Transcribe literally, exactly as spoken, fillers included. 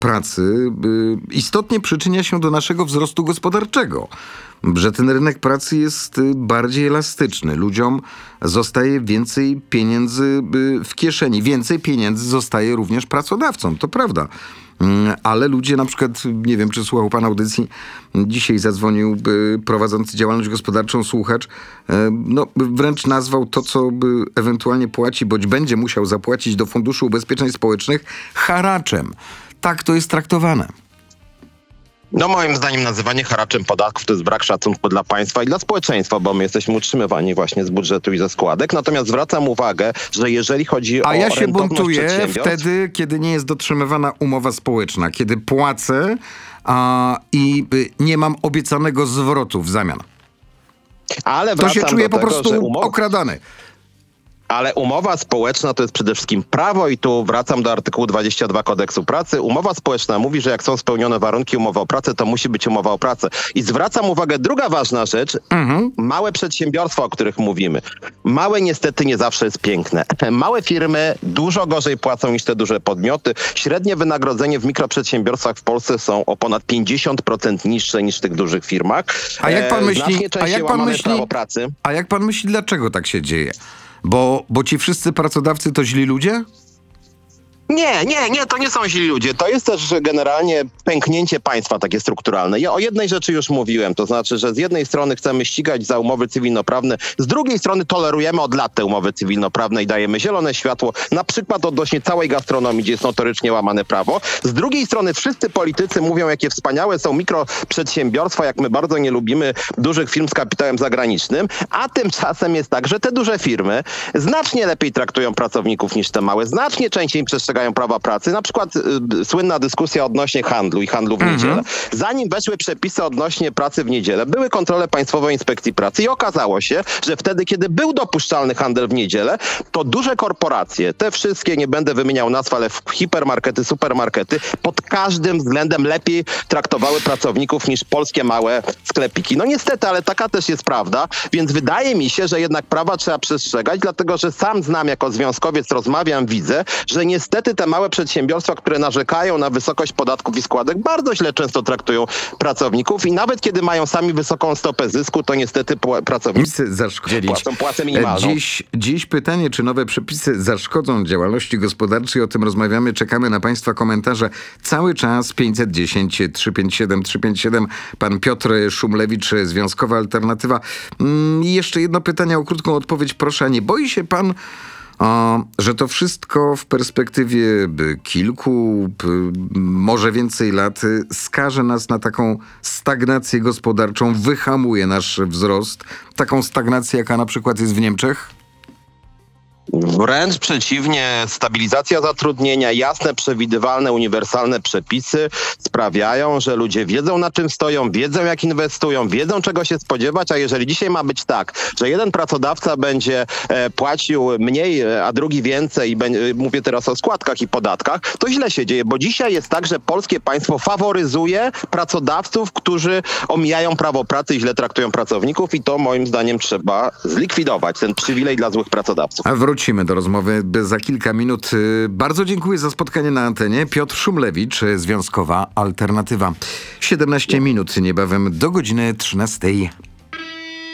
pracy y, istotnie przyczynia się do naszego wzrostu gospodarczego. Że ten rynek pracy jest y, bardziej elastyczny. Ludziom zostaje więcej pieniędzy y, w kieszeni. Więcej pieniędzy zostaje również pracodawcom. To prawda. Ale ludzie na przykład, nie wiem, czy słuchał pan audycji, dzisiaj zadzwonił prowadzący działalność gospodarczą słuchacz, no wręcz nazwał to, co ewentualnie płaci, bądź będzie musiał zapłacić do Funduszu Ubezpieczeń Społecznych haraczem. Tak to jest traktowane. No moim zdaniem nazywanie haraczem podatków to jest brak szacunku dla państwa i dla społeczeństwa, bo my jesteśmy utrzymywani właśnie z budżetu i ze składek. Natomiast zwracam uwagę, że jeżeli chodzi A o ja się rentowność buntuję przedsiębiorstw... wtedy, kiedy nie jest dotrzymywana umowa społeczna, kiedy płacę a, i y, nie mam obiecanego zwrotu w zamian. Ale To się czuję do po tego, że prostu umowa... okradany. Ale umowa społeczna to jest przede wszystkim prawo i tu wracam do artykułu dwudziestego drugiego Kodeksu Pracy. Umowa społeczna mówi, że jak są spełnione warunki umowy o pracę, to musi być umowa o pracę. I zwracam uwagę, druga ważna rzecz, mhm. małe przedsiębiorstwa, o których mówimy. Małe niestety nie zawsze jest piękne. Małe firmy dużo gorzej płacą niż te duże podmioty. Średnie wynagrodzenie w mikroprzedsiębiorstwach w Polsce są o ponad pięćdziesiąt procent niższe niż w tych dużych firmach. A jak pan myśli, Znacznie a jak częściej pan łamane myśli, prawo pracy. a jak pan myśli, dlaczego tak się dzieje? Bo, bo ci wszyscy pracodawcy to źli ludzie? Nie, nie, nie, to nie są źli ludzie. To jest też generalnie pęknięcie państwa takie strukturalne. Ja o jednej rzeczy już mówiłem, to znaczy, że z jednej strony chcemy ścigać za umowy cywilnoprawne, z drugiej strony tolerujemy od lat te umowy cywilnoprawne i dajemy zielone światło, na przykład odnośnie całej gastronomii, gdzie jest notorycznie łamane prawo. Z drugiej strony wszyscy politycy mówią, jakie wspaniałe są mikroprzedsiębiorstwa, jak my bardzo nie lubimy dużych firm z kapitałem zagranicznym, a tymczasem jest tak, że te duże firmy znacznie lepiej traktują pracowników niż te małe, znacznie częściej przestrzegają prawa pracy. Na przykład y, słynna dyskusja odnośnie handlu i handlu w niedzielę. Mhm. Zanim weszły przepisy odnośnie pracy w niedzielę, były kontrole Państwowej Inspekcji Pracy i okazało się, że wtedy, kiedy był dopuszczalny handel w niedzielę, to duże korporacje, te wszystkie, nie będę wymieniał nazw, ale hipermarkety, supermarkety, pod każdym względem lepiej traktowały pracowników niż polskie małe sklepiki. No niestety, ale taka też jest prawda, więc wydaje mi się, że jednak prawa trzeba przestrzegać, dlatego że sam znam jako związkowiec, rozmawiam, widzę, że niestety te małe przedsiębiorstwa, które narzekają na wysokość podatków i składek, bardzo źle często traktują pracowników i nawet kiedy mają sami wysoką stopę zysku, to niestety pł- pracownicy płacą płacę minimalną. Dziś, dziś pytanie, czy nowe przepisy zaszkodzą działalności gospodarczej, o tym rozmawiamy, czekamy na Państwa komentarze cały czas. Pięćset dziesięć, trzysta pięćdziesiąt siedem, trzysta pięćdziesiąt siedem, pan Piotr Szumlewicz, Związkowa Alternatywa. Mm, I jeszcze jedno pytanie o krótką odpowiedź, proszę. A nie boi się pan, O, że to wszystko w perspektywie kilku, może więcej lat skaże nas na taką stagnację gospodarczą, wyhamuje nasz wzrost, taką stagnację, jaka na przykład jest w Niemczech? Wręcz przeciwnie, stabilizacja zatrudnienia, jasne, przewidywalne, uniwersalne przepisy sprawiają, że ludzie wiedzą, na czym stoją, wiedzą, jak inwestują, wiedzą, czego się spodziewać, a jeżeli dzisiaj ma być tak, że jeden pracodawca będzie e, płacił mniej, a drugi więcej, i be, mówię teraz o składkach i podatkach, to źle się dzieje, bo dzisiaj jest tak, że polskie państwo faworyzuje pracodawców, którzy omijają prawo pracy i źle traktują pracowników i to moim zdaniem trzeba zlikwidować, ten przywilej dla złych pracodawców. A wrócimy do rozmowy za kilka minut. Bardzo dziękuję za spotkanie na antenie. Piotr Szumlewicz, Związkowa Alternatywa. siedemnaście minut, niebawem do godziny trzynastej.